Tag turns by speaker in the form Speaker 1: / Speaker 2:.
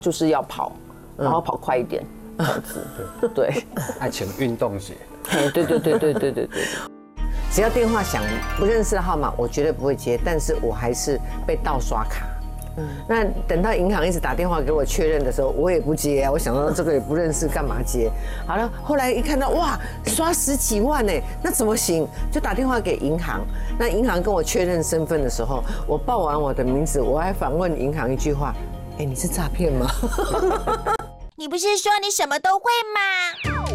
Speaker 1: 就是要跑，然后跑快一点，这样子。对，
Speaker 2: 爱情运动鞋。
Speaker 1: 对。
Speaker 3: 只要电话响，不认识的号码，我绝对不会接，但是我还是被盗刷卡。那等到银行一直打电话给我确认的时候，我也不接啊。我想到这个也不认识，干嘛接？好了，后来一看到哇，刷10几万呢，那怎么行？就打电话给银行。那银行跟我确认身份的时候，我报完我的名字，我还反问银行一句话：你是诈骗吗？
Speaker 4: 你不是说你什么都会吗？